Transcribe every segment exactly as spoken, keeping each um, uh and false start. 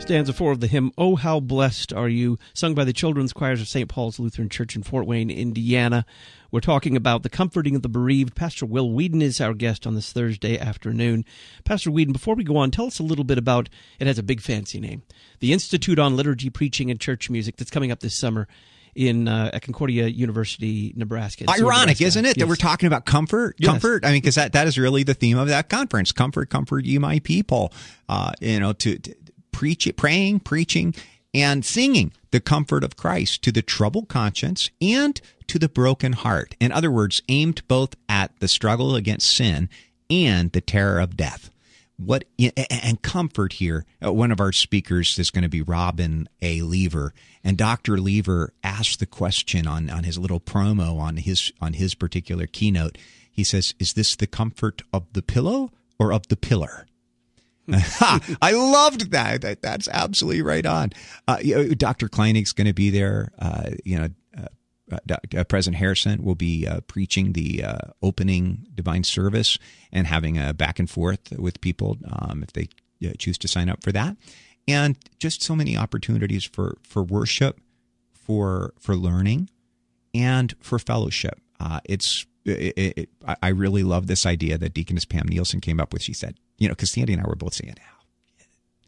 Stanza four of the hymn, "Oh, How Blessed Are You," sung by the children's choirs of Saint Paul's Lutheran Church in Fort Wayne, Indiana. We're talking about the comforting of the bereaved. Pastor Will Whedon is our guest on this Thursday afternoon. Pastor Whedon, before we go on, tell us a little bit about, it has a big fancy name, the Institute on Liturgy, Preaching, and Church Music that's coming up this summer in uh, at Concordia University, Nebraska. Ironic, Nebraska. isn't it, yes. that we're talking about comfort? Yes. Comfort. I mean, because that, that is really the theme of that conference. Comfort, comfort ye my people. Uh, you know, to, to preach, praying, preaching, and singing the comfort of Christ to the troubled conscience and to the broken heart. In other words, aimed both at the struggle against sin and the terror of death. What and comfort here. One of our speakers is going to be Robin A. Lever, and Doctor Lever asked the question on, on his little promo on his on his particular keynote. He says, "Is this the comfort of the pillow or of the pillar?" I loved that. that. That's absolutely right on. Uh, you know, Doctor Kleinig's going to be there. Uh, you know, uh, uh, President Harrison will be uh, preaching the uh, opening divine service and having a back and forth with people um, if they uh, choose to sign up for that. And just so many opportunities for, for worship, for for learning, and for fellowship. Uh, it's it, it, I really love this idea that Deaconess Pam Nielsen came up with. She said, you know, because Sandy and I were both saying, oh,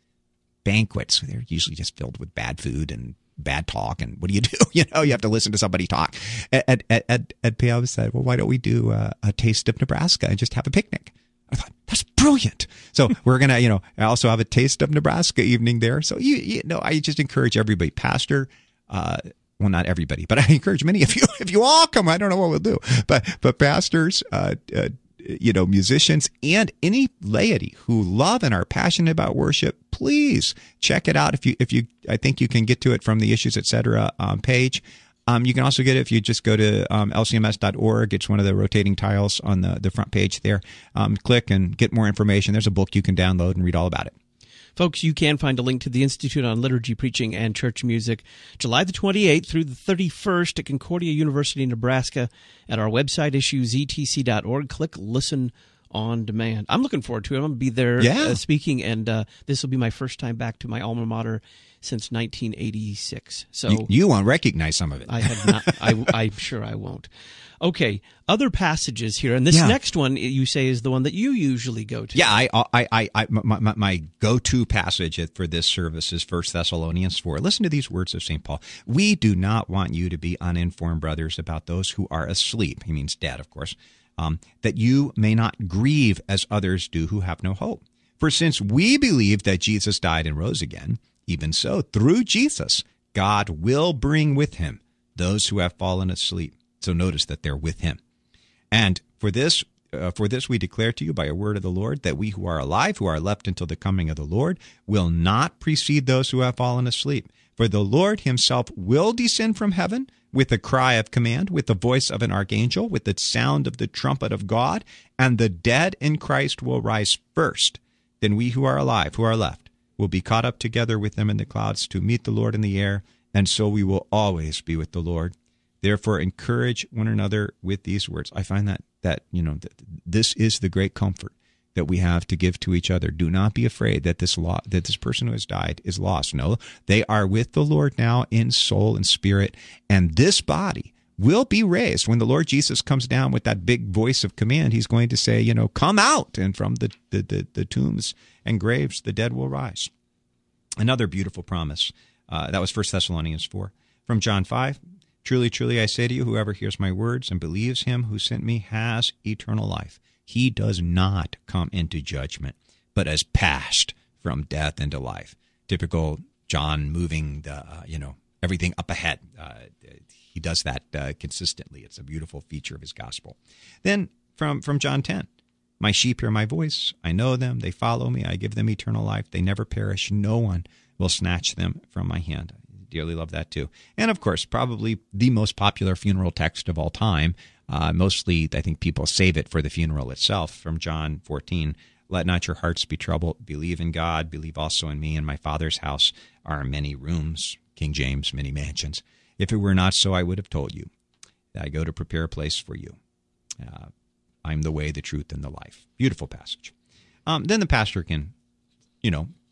banquets, they're usually just filled with bad food and bad talk. And what do you do? You know, you have to listen to somebody talk. Ed, Ed, Ed, Ed Pam said, well, why don't we do a, a taste of Nebraska and just have a picnic? I thought, that's brilliant. So we're going to, you know, also have a taste of Nebraska evening there. So, you, you know, I just encourage everybody, Pastor, uh, well, not everybody, but I encourage many of you, if you all come, I don't know what we'll do, but, but pastors, uh, uh, you know, musicians, and any laity who love and are passionate about worship, please check it out. If you, if you, I think you can get to it from the Issues, et cetera um, page. Um, you can also get it if you just go to um, L C M S dot org. It's one of the rotating tiles on the, the front page there. Um, click and get more information. There's a book you can download and read all about it. Folks, you can find a link to the Institute on Liturgy, Preaching, and Church Music July the twenty-eighth through the thirty-first at Concordia University, Nebraska at our website, issues e t c dot org. Click Listen on Demand. I'm looking forward to it. I'm going to be there yeah. uh, speaking, and uh, this will be my first time back to my alma mater since nineteen eighty-six. So you, you won't recognize some of it. I have not. I, I'm sure I won't. Okay, other passages here, and this yeah. next one you say is the one that you usually go to. Yeah, I, I, I, I my, my, my go-to passage for this service is First Thessalonians four. Listen to these words of Saint Paul. We do not want you to be uninformed, brothers, about those who are asleep. He means dead, of course. Um, that you may not grieve as others do who have no hope. For since we believe that Jesus died and rose again, even so, through Jesus, God will bring with him those who have fallen asleep. So notice that they're with him. And for this, uh, for this we declare to you by a word of the Lord, that we who are alive, who are left until the coming of the Lord, will not precede those who have fallen asleep. For the Lord himself will descend from heaven with a cry of command, with the voice of an archangel, with the sound of the trumpet of God, and the dead in Christ will rise first. Then we who are alive, who are left, will be caught up together with them in the clouds to meet the Lord in the air, and so we will always be with the Lord. Therefore, encourage one another with these words. I find that, that you know, that this is the great comfort that we have to give to each other. Do not be afraid that this lo- that this person who has died is lost. No, they are with the Lord now in soul and spirit, and this body will be raised. When the Lord Jesus comes down with that big voice of command, he's going to say, you know, come out, and from the, the, the, the tombs and graves, the dead will rise. Another beautiful promise. Uh, that was First Thessalonians four. From John five. Truly, truly, I say to you, whoever hears my words and believes him who sent me has eternal life. He does not come into judgment, but has passed from death into life. Typical John moving the, uh, you know, everything up ahead. Uh, he does that uh, consistently. It's a beautiful feature of his gospel. Then from, from John ten, my sheep hear my voice. I know them. They follow me. I give them eternal life. They never perish. No one will snatch them from my hand. Dearly love that too. And of course, probably the most popular funeral text of all time. Uh, mostly, I think people save it for the funeral itself. From John fourteen, let not your hearts be troubled. Believe in God. Believe also in me. In my Father's house are many rooms. King James, many mansions. If it were not so, I would have told you that I go to prepare a place for you. Uh, I'm the way, the truth, and the life. Beautiful passage. Um, then the pastor can, you know,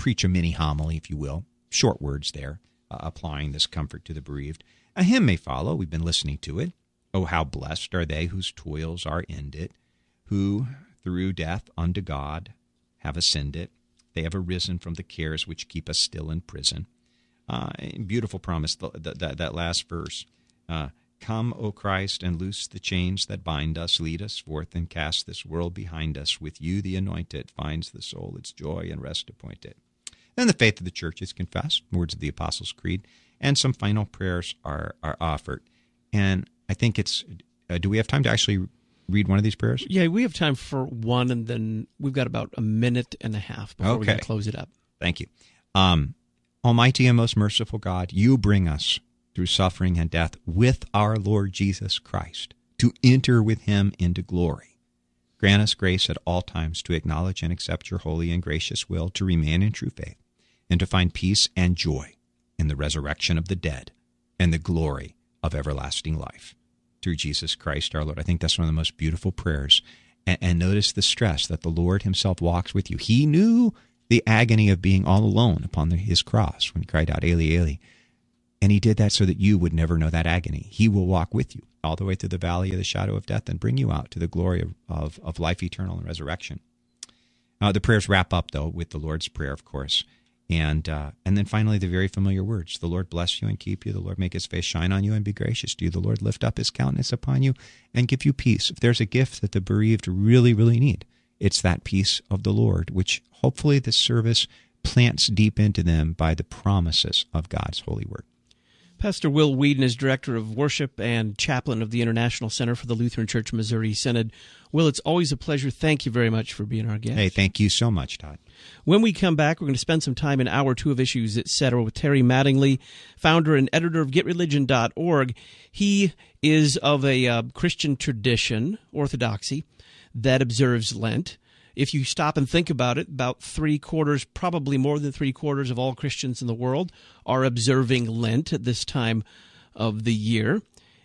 preach a mini homily, if you will, short words there, uh, applying this comfort to the bereaved. A hymn may follow. We've been listening to it. Oh, how blessed are they whose toils are ended, who through death unto God have ascended. They have arisen from the cares which keep us still in prison. Uh, beautiful promise, the, the, that, that last verse. Uh, Come, O Christ, and loose the chains that bind us. Lead us forth and cast this world behind us. With you, the anointed, finds the soul its joy and rest appointed. Then the faith of the church is confessed, words of the Apostles' Creed, and some final prayers are, are offered. And I think it's, uh, do we have time to actually read one of these prayers? Yeah, we have time for one, and then we've got about a minute and a half before okay. we close it up. Thank you. Um, Almighty and most merciful God, you bring us through suffering and death with our Lord Jesus Christ to enter with him into glory. Grant us grace at all times to acknowledge and accept your holy and gracious will, to remain in true faith, and to find peace and joy in the resurrection of the dead and the glory of everlasting life. Through Jesus Christ our Lord. I think that's one of the most beautiful prayers. And, and notice the stress that the Lord himself walks with you. He knew the agony of being all alone upon the, his cross when he cried out, Eli, Eli. And he did that so that you would never know that agony. He will walk with you all the way through the valley of the shadow of death and bring you out to the glory of, of, of life eternal and resurrection. Uh, the prayers wrap up, though, with the Lord's Prayer, of course. And uh, and then finally, the very familiar words. The Lord bless you and keep you. The Lord make his face shine on you and be gracious to you. The Lord lift up his countenance upon you and give you peace. If there's a gift that the bereaved really, really need, it's that peace of the Lord, which hopefully this service plants deep into them by the promises of God's holy word. Pastor Will Weedon is Director of Worship and Chaplain of the International Center for the Lutheran Church Missouri Synod. Will, it's always a pleasure. Thank you very much for being our guest. Hey, thank you so much, Todd. When we come back, we're going to spend some time in hour two of Issues, et cetera, with Terry Mattingly, founder and editor of get religion dot org. He is of a uh, Christian tradition, orthodoxy, that observes Lent. If you stop and think about it, about three quarters, probably more than three quarters of all Christians in the world are observing Lent at this time of the year.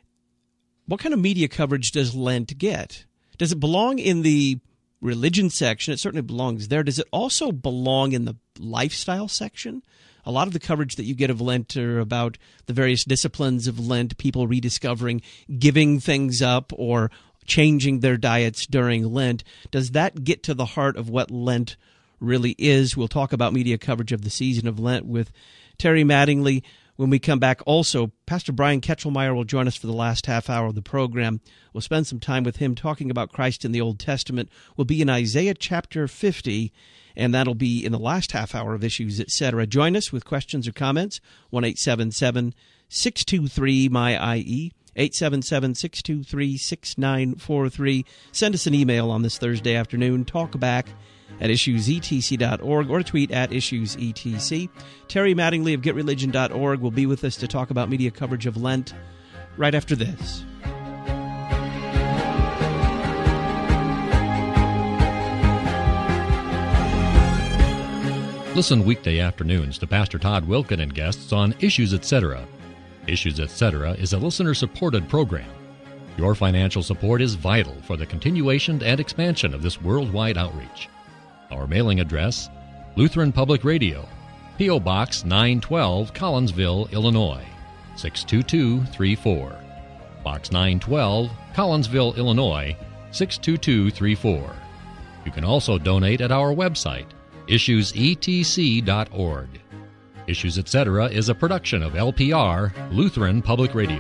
What kind of media coverage does Lent get? Does it belong in the religion section? It certainly belongs there. Does it also belong in the lifestyle section? A lot of the coverage that you get of Lent are about the various disciplines of Lent, people rediscovering, giving things up, or changing their diets during Lent. Does that get to the heart of what Lent really is? We'll talk about media coverage of the season of Lent with Terry Mattingly. When we come back, also, Pastor Brian Ketchelmeyer will join us for the last half hour of the program. We'll spend some time with him talking about Christ in the Old Testament. We'll be in Isaiah chapter fifty, and that'll be in the last half hour of Issues, et cetera. Join us with questions or comments, one eight seven seven, six two three, M Y I E, eight seven seven, six two three, six nine four three. Send us an email on this Thursday afternoon, talkback at issues e t c dot org, or tweet at issues e t c. Terry Mattingly of get religion dot org will be with us to talk about media coverage of Lent right after this. Listen weekday afternoons to Pastor Todd Wilken and guests on Issues, et cetera. Issues, et cetera is a listener-supported program. Your financial support is vital for the continuation and expansion of this worldwide outreach. Our mailing address, Lutheran Public Radio, P O. Box nine twelve, Collinsville, Illinois, six two two three four. Box nine twelve, Collinsville, Illinois, six two two three four. You can also donate at our website, issues e t c dot org. Issues, et cetera is a production of L P R, Lutheran Public Radio.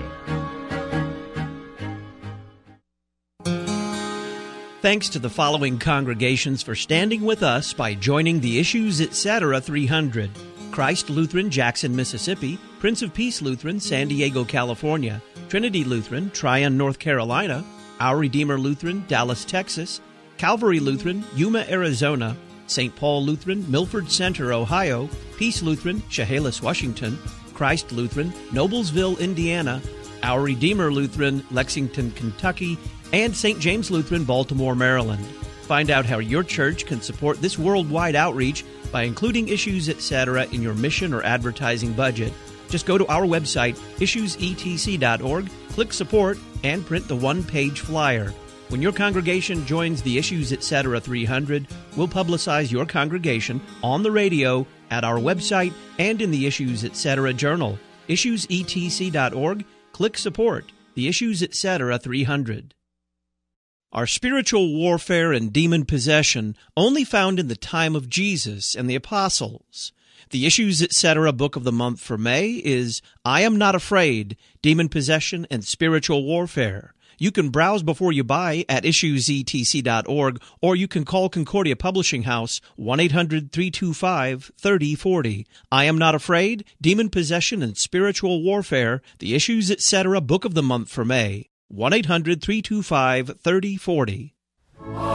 Thanks to the following congregations for standing with us by joining the Issues, et cetera three hundred. Christ Lutheran, Jackson, Mississippi; Prince of Peace Lutheran, San Diego, California; Trinity Lutheran, Tryon, North Carolina; Our Redeemer Lutheran, Dallas, Texas; Calvary Lutheran, Yuma, Arizona; Saint Paul Lutheran, Milford Center, Ohio; Peace Lutheran, Chehalis, Washington; Christ Lutheran, Noblesville, Indiana; Our Redeemer Lutheran, Lexington, Kentucky; and Saint James Lutheran, Baltimore, Maryland. Find out how your church can support this worldwide outreach by including Issues, et cetera in your mission or advertising budget. Just go to our website, issues e t c dot org, click Support, and print the one-page flyer. When your congregation joins the Issues Etc. three hundred, we'll publicize your congregation on the radio, at our website, and in the Issues Etc. journal. issues e t c dot org. Click Support. The Issues Etc. three hundred. Our spiritual warfare and demon possession only found in the time of Jesus and the apostles. The Issues Etc. book of the month for May is I Am Not Afraid, Demon Possession and Spiritual Warfare. You can browse before you buy at issues e t c dot org, or you can call Concordia Publishing House, one eight hundred three two five three oh four oh. I Am Not Afraid, Demon Possession and Spiritual Warfare, the Issues Etc. book of the month for May, one eight hundred three two five three oh four oh.